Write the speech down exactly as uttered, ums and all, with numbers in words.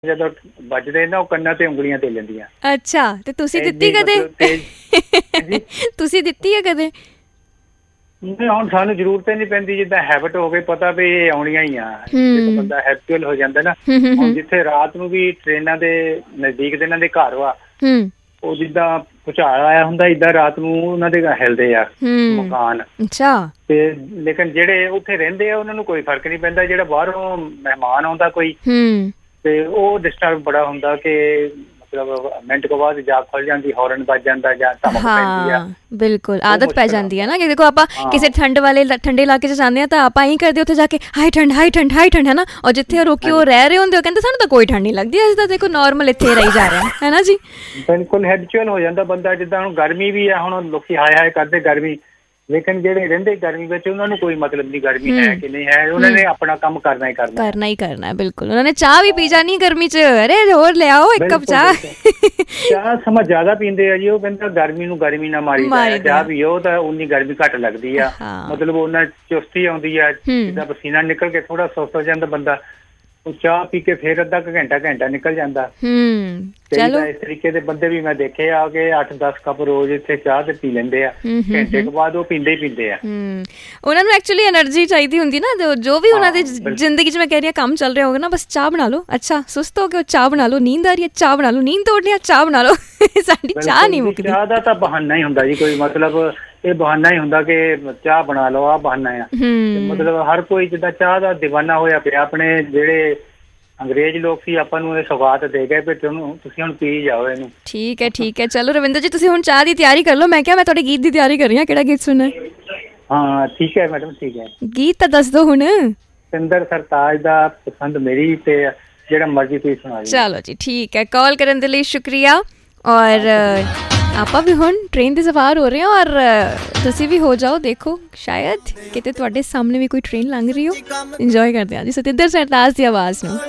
ਜਦੋਂ ਵੱਜਦੇ ਨਾ ਉਹ ਕੰਨਾਂ ਤੇ ਉਂਗਲੀਆਂ ਤੇ ਲੈਂਦੀਆਂ। ਅੱਛਾ, ਤੇ ਤੁਸੀਂ ਦਿੱਤੀ ਕਦੇ? ਤੁਸੀਂ ਦਿੱਤੀ ਹੈ ਕਦੇ? ਨਹੀਂ, ਹੁਣ ਸਾਨੂੰ ਜ਼ਰੂਰਤ ਹੀ ਨਹੀਂ ਪੈਂਦੀ, ਜਿੱਦਾਂ ਹੈਬਿਟ ਹੋ ਗਈ, ਪਤਾ ਵੀ ਇਹ ਆਉਣੀਆਂ ਹੀ ਆ। ਜਦੋਂ ਬੰਦਾ ਹੈਬਿਚੁਅਲ ਹੋ ਜਾਂਦਾ ਨਾ, ਹੁਣ ਜਿੱਥੇ ਰਾਤ ਨੂੰ ਵੀ ਟ੍ਰੇਨਾਂ ਦੇ ਨਜ਼ਦੀਕ ਦੇ ਇਹਨਾਂ ਦੇ ਘਰ ਵਾ, ਉਹ ਜਿੱਦਾਂ ਭੁਚਾਲ ਆਇਆ ਹੁੰਦਾ, ਏਦਾਂ ਰਾਤ ਨੂੰ ਉਹਨਾਂ ਦੇ ਹਿਲਦੇ ਆ ਮਕਾਨ। ਅੱਛਾ। ਤੇ ਲੇਕਿਨ ਜਿਹੜੇ ਉੱਥੇ ਰਹਿੰਦੇ ਆ ਉਹਨਾਂ ਨੂੰ ਕੋਈ ਫਰਕ ਨਹੀਂ ਪੈਂਦਾ। ਜਿਹੜਾ ਬਾਹਰੋਂ ਮਹਿਮਾਨ ਆਉਂਦਾ ਕੋਈ, ਤੇ ਉਹ ਡਿਸਟਰਬ ਬੜਾ ਹੁੰਦਾ ਕਿ ਮਤਲਬ ਮਿੰਟ ਤੋਂ ਬਾਅਦ ਜਾਗ ਖੁੱਲ ਜਾਂਦੀ, ਹੌਰਨ ਵੱਜ ਜਾਂਦਾ ਜਾਂ ਧਮਕ ਪੈਂਦੀ ਆ। ਬਿਲਕੁਲ ਆਦਤ ਪੈ ਜਾਂਦੀ ਹੈ ਨਾ ਕਿ ਦੇਖੋ ਆਪਾਂ ਕਿਸੇ ਠੰਡ ਵਾਲੇ ਠੰਡੇ ਇਲਾਕੇ 'ਚ ਜਾਂਦੇ ਹਾਂ ਤਾਂ ਆਪਾਂ ਇਹੀ ਕਰਦੇ, ਉੱਥੇ ਜਾ ਕੇ ਹਾਈ ਠੰਡ ਹਾਈ ਠੰਡ ਹਾਈ ਠੰਡ, ਹੈ ਨਾ। ਔਰ ਜਿੱਥੇ ਰੋਕੀ ਉਹ ਰਹਿ ਰਹੇ ਹੁੰਦੇ ਉਹ ਕਹਿੰਦੇ ਸਾਨੂੰ ਤਾਂ ਕੋਈ ਠੰਡ ਨਹੀਂ ਲੱਗਦੀ, ਅਸੀਂ ਤਾਂ ਦੇਖੋ ਨੋਰਮਲ ਇੱਥੇ ਰਹੀ ਜਾ ਰਹੇ ਹੈ ਨਾ ਜੀ। ਬਿਲਕੁਲ ਹੈਬਿਚੁਅਲ ਹੋ ਜਾਂਦਾ ਬੰਦਾ। ਜਿੱਦਾਂ ਹੁਣ ਗਰਮੀ ਵੀ ਆ, ਹੁਣ ਲੋਕੀ ਹਾਏ ਹਾਏ ਕਰਦੇ ਗਰਮੀ, ਲੇਕਿਨ ਜਿਹੜੇ ਰਹਿੰਦੇ ਗਰਮੀ ਵਿੱਚ ਉਹਨਾਂ ਨੂੰ ਕੋਈ ਮਤਲਬ ਨਹੀਂ ਗਰਮੀ ਹੈ ਕਿ ਨਹੀਂ ਹੈ, ਉਹਨਾਂ ਨੇ ਆਪਣਾ ਕੰਮ ਕਰਨਾ ਹੀ ਕਰਨਾ ਕਰਨਾ ਹੀ ਕਰਨਾ। ਬਿਲਕੁਲ, ਉਹਨਾਂ ਨੇ ਚਾਹ ਵੀ ਪੀ ਜਾਣੀ ਗਰਮੀ 'ਚ। ਅਰੇ ਹੋਰ ਲਿਆਓ ਇੱਕ ਕੱਪ ਚਾਹ। ਚਾਹ ਸਮਾਂ ਜ਼ਿਆਦਾ ਪੀਂਦੇ ਆ ਜੀ। ਉਹ ਕਹਿੰਦਾ ਗਰਮੀ ਨੂੰ ਗਰਮੀ ਨਾ ਮਾਰੀ ਚਾਹ ਪੀਓ ਤਾਂ ਉਨੀ ਗਰਮੀ ਘੱਟ ਲੱਗਦੀ ਆ, ਮਤਲਬ ਉਹਨਾਂ ਚੁਸਤੀ ਆਉਂਦੀ ਆ। ਜਿੱਦਾਂ ਪਸੀਨਾ ਨਿਕਲ ਕੇ ਥੋੜਾ ਸੁਸਤ ਹੋ ਜਾਂਦਾ ਬੰਦਾ, ਉਹ ਚਾਹ ਪੀ ਕੇ ਫੇਰ ਅੱਧਾ ਕੁ ਘੰਟਾ ਘੰਟਾ ਨਿਕਲ ਜਾਂਦਾ। ਚਲੋ ਇਸ ਤਰੀਕੇ ਦੇ ਬੰਦੇ ਵੀ ਮੈਂ ਦੇਖੇ ਆ ਕਿ ਅੱਠ ਦਸ ਕੱਪ ਰੋਜ਼ ਇੱਥੇ ਚਾਹ ਤੇ ਪੀ ਲੈਂਦੇ ਆ, ਘੰਟੇ ਤੋਂ ਬਾਅਦ ਉਹ ਪੀਂਦੇ ਹੀ ਪੀਂਦੇ ਆ। ਉਹਨਾਂ ਨੂੰ ਐਕਚੁਅਲੀ ਐਨਰਜੀ ਚਾਹੀਦੀ ਹੁੰਦੀ ਨਾ, ਜੋ ਵੀ ਉਹਨਾਂ ਦੀ ਜ਼ਿੰਦਗੀ 'ਚ ਮੈਂ ਕਹਿ ਰਹੀ ਹਾਂ ਕੰਮ ਚੱਲ ਰਿਹਾ ਹੋਗਾ ਨਾ, ਬਸ ਚਾਹ ਬਣਾ ਲਓ। ਅੱਛਾ ਸੁਸਤ ਹੋ ਕੇ ਚਾਹ ਬਣਾ ਲਓ, ਨੀਂਦ ਆ ਰਹੀ ਹੈ ਚਾਹ ਬਣਾ ਲਓ, ਨੀਂਦ ਤੋੜਨੀ ਆ ਚਾਹ ਬਣਾ ਲਓ। ਸਾਡੀ ਚਾਹ ਨਹੀਂ ਮੁੱਕਦੀ। ਚਾਹ ਦਾ ਤਾਂ ਬਹਾਨਾ ਹੀ ਹੁੰਦਾ ਜੀ, ਕੋਈ ਮਤਲਬ ਇਹ ਬਹਾਨਾ ਹੀ ਹੁੰਦਾ ਕਿ ਚਾਹ ਬਣਾ ਲਓ, ਆਹ ਬਹਾਨਾ ਆ। ਮਤਲਬ ਹਰ ਕੋਈ ਜਿੱਦਾਂ ਚਾਹ ਦਾ ਦੀਵਾਨਾ ਹੋਇਆ ਪਿਆ। ਆਪਣੇ ਜਿਹੜੇ ਅੰਗਰੇਜ਼ ਲੋਕ ਸੀ ਆਪਾਂ ਨੂੰ ਇਹ ਸੌਗਾਤ ਦੇ ਗਏ ਵੀ ਤੁਹਾਨੂੰ ਤੁਸੀਂ ਹੁਣ ਪੀ ਜਾਓ ਇਹਨੂੰ। ਠੀਕ ਹੈ ਠੀਕ ਹੈ, ਚਲੋ ਰਵਿੰਦਰ ਜੀ ਤੁਸੀਂ ਹੁਣ ਚਾਹ ਦੀ ਤਿਆਰੀ ਕਰ ਲਓ। ਮੈਂ ਕਿਹਾ ਮੈਂ ਤੁਹਾਡੇ ਗੀਤ ਦੀ ਤਿਆਰੀ ਕਰ ਰਹੀ ਹਾਂ, ਕਿਹੜਾ ਗੀਤ ਸੁਣਨਾ? ਹਾਂ ਠੀਕ ਹੈ ਮੈਡਮ, ਠੀਕ ਹੈ। ਗੀਤ ਤਾਂ ਦੱਸ ਦਿਓ ਹੁਣ। ਸਿੰਦਰ ਸਰਤਾਜ ਦਾ ਪਸੰਦ ਮੇਰੀ, ਤੇ ਜਿਹੜਾ ਮਰਜ਼ੀ ਤੁਸੀਂ ਸੁਣਾ ਦਿਓ। ਚਲੋ ਜੀ ਠੀਕ ਹੈ, ਕਾਲ ਕਰਨ ਦੇ ਲਈ ਸ਼ੁਕਰੀਆ। ਔਰ ਆਪਾਂ ਵੀ ਹੁਣ ਟ੍ਰੇਨ ਦੀ ਸਵਾਰ ਹੋ ਰਹੇ ਹਾਂ, ਔਰ ਤੁਸੀਂ ਵੀ ਹੋ ਜਾਓ। ਦੇਖੋ ਸ਼ਾਇਦ ਕਿਤੇ ਤੁਹਾਡੇ ਸਾਹਮਣੇ ਵੀ ਕੋਈ ਟ੍ਰੇਨ ਲੰਘ ਰਹੀ ਹੋ। ਇੰਜੋਏ ਕਰਦੇ ਹਾਂ ਜੀ ਸਤਿੰਦਰ ਸਰਤਾਜ ਦੀ ਆਵਾਜ਼ ਨੂੰ।